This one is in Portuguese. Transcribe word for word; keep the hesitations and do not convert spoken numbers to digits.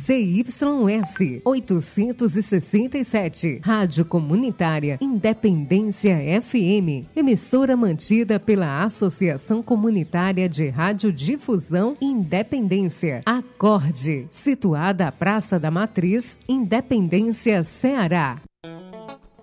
C Y S oitocentos e sessenta e sete, Rádio Comunitária Independência F M, emissora mantida pela Associação Comunitária de Radiodifusão Independência, Acorde, situada à Praça da Matriz, Independência, Ceará.